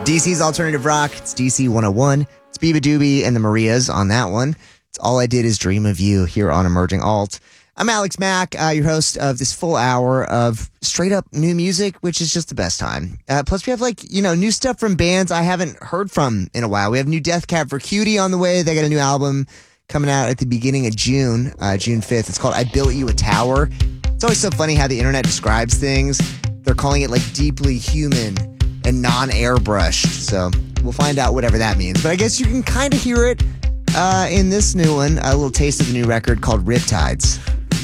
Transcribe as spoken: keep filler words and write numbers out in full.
D C's Alternative Rock. It's D C one oh one. It's Biba Doobie and the Marias on that one. It's All I Did Is Dream of You here on Emerging Alt. I'm Alex Mack, uh, your host of this full hour of straight up new music, which is just the best time. Uh, plus, we have like, you know, new stuff from bands I haven't heard from in a while. We have new Death Cab for Cutie on the way. They got a new album coming out at the beginning of June, uh, June fifth. It's called I Built You a Tower. It's always so funny how the internet describes things. They're calling it like deeply human and non-airbrushed. So we'll find out whatever that means. But I guess you can kind of hear it uh, in this new one, a little taste of the new record called Riptides.